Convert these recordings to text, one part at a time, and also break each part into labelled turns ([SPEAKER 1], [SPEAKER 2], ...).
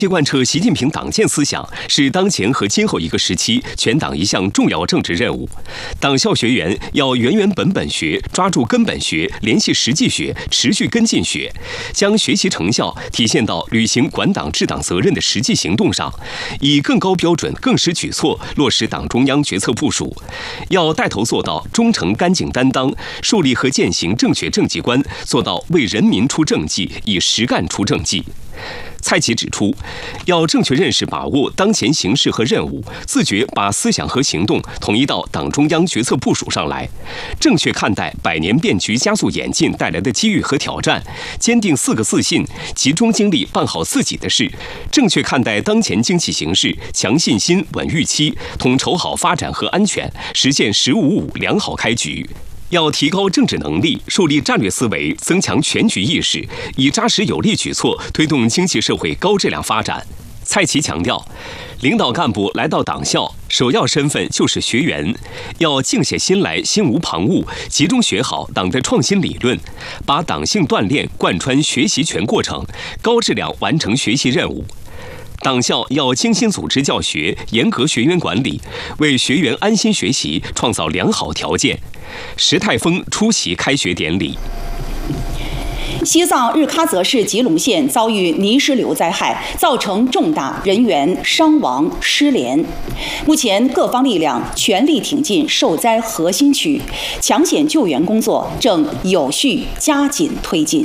[SPEAKER 1] 贯彻习近平党建思想是当前和今后一个时期全党一项重要政治任务。党校学员要原原本本学，抓住根本学，联系实际学，持续跟进学，将学习成效体现到履行管党治党责任的实际行动上，以更高标准、更实举措落实党中央决策部署。要带头做到忠诚干净担当，树立和践行正确政绩观，做到为人民出政绩，以实干出政绩。蔡奇指出，要正确认识把握当前形势和任务，自觉把思想和行动统一到党中央决策部署上来，正确看待百年变局加速演进带来的机遇和挑战，坚定4个自信，集中精力办好自己的事，正确看待当前经济形势，强信心、稳预期，统筹好发展和安全，实现“15-5”良好开局。要提高政治能力，树立战略思维，增强全局意识，以扎实有力举措推动经济社会高质量发展。蔡奇强调，领导干部来到党校，首要身份就是学员，要静下心来，心无旁骛，集中学好党的创新理论，把党性锻炼贯穿学习全过程，高质量完成学习任务。党校要精心组织教学，严格学员管理，为学员安心学习创造良好条件。石泰峰出席开学典礼。
[SPEAKER 2] 西藏日喀则市吉隆县遭遇泥石流灾害，造成重大人员伤亡失联。目前各方力量全力挺进受灾核心区，抢险救援工作正有序加紧推进。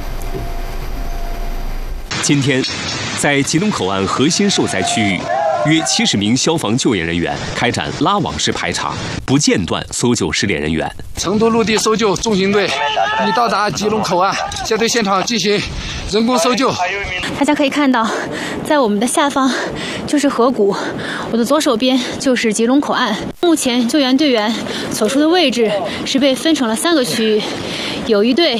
[SPEAKER 1] 今天，在吉隆口岸核心受灾区域，约70名消防救援人员开展拉网式排查，不间断搜救失联人员。
[SPEAKER 3] 成都陆地搜救重型队已到达吉隆口岸，将对现场进行人工搜救。
[SPEAKER 4] 大家可以看到，在我们的下方就是河谷，我的左手边就是吉隆口岸。目前救援队员所处的位置是被分成了3个区域，有一队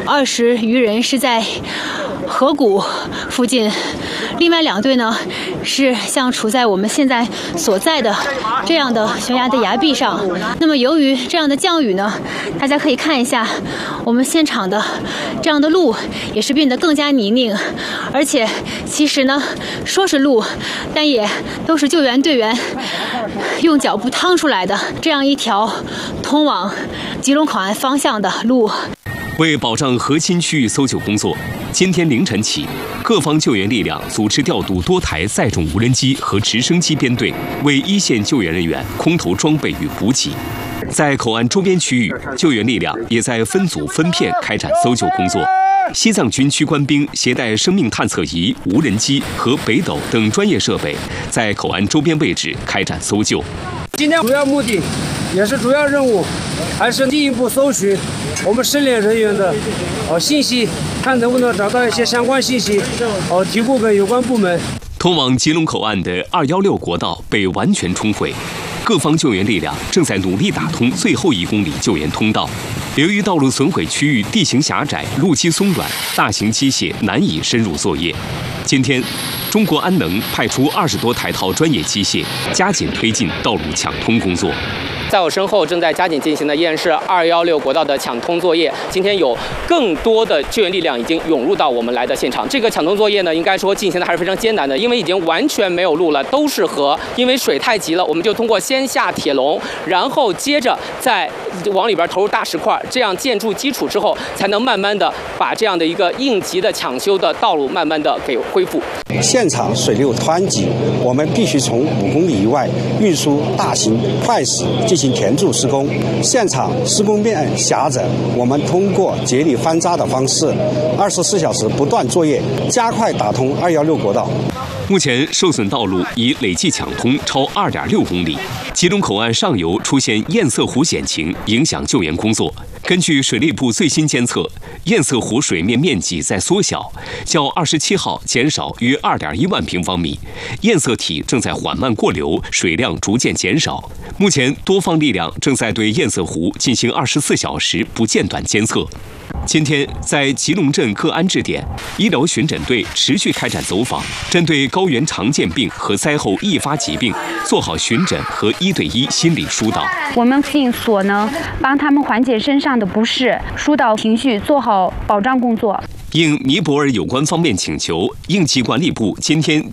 [SPEAKER 4] 20余人是在河谷附近，另外2队呢是像处在我们现在所在的这样的悬崖的崖壁上。那么由于这样的降雨呢，大家可以看一下我们现场的这样的路也是变得更加泥泞，而且其实呢说是路，但也都是救援队员用脚步趟出来的这样一条通往吉隆口岸方向的路。
[SPEAKER 1] 为保障核心区域搜救工作，今天凌晨起，各方救援力量组织调度多台载重无人机和直升机编队，为一线救援人员空投装备与补给。在口岸周边区域，救援力量也在分组分片开展搜救工作。西藏军区官兵携带生命探测仪、无人机和北斗等专业设备，在口岸周边位置开展搜救。
[SPEAKER 5] 今天主要目的也是主要任务，还是进一步搜寻我们失联人员的信息，看能不能找到一些相关信息，提供给有关部门。
[SPEAKER 1] 通往吉隆口岸的216国道被完全冲毁，各方救援力量正在努力打通最后1公里救援通道。由于道路损毁区域地形狭窄、路基松软，大型机械难以深入作业。今天，中国安能派出20多台套专业机械，加紧推进道路抢通工作。
[SPEAKER 6] 在我身后正在加紧进行的依然是216国道的抢通作业。今天有更多的救援力量已经涌入到我们来的现场。这个抢通作业呢，应该说进行的还是非常艰难的，因为已经完全没有路了，都是河。因为水太急了，我们就通过先下铁笼，然后接着再往里边投入大石块，这样建筑基础之后，才能慢慢的把这样的一个应急的抢修的道路慢慢的给恢复。
[SPEAKER 7] 现场水流湍急，我们必须从5公里以外运输大型快石进行填筑施工。现场施工面狭窄，我们通过竭力翻渣的方式，24小时不断作业，加快打通216国道。
[SPEAKER 1] 目前受损道路已累计抢通超2.6公里，吉隆口岸上游出现堰塞湖险情，影响救援工作。根据水利部最新监测，堰塞湖水面面积在缩小，较27号减少约2.1万平方米，堰塞体正在缓慢过流，水量逐渐减少。目前多方力量正在对堰塞湖进行24小时不间断监测。今天，在吉隆镇各安置点，医疗巡诊队持续开展走访，针对高原常见病和灾后易发疾病，做好巡诊和1对1心理疏导。
[SPEAKER 8] 我们尽所能帮他们缓解身上的不适，疏导情绪，做好保障工作。
[SPEAKER 1] 应尼泊尔有关方面请求，应急管理部今天